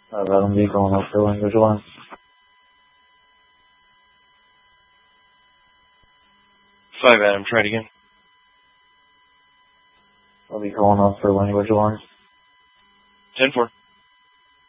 LMB going up for language 1. Five Adam, try it again. I'll be going up for language 1. 10-4.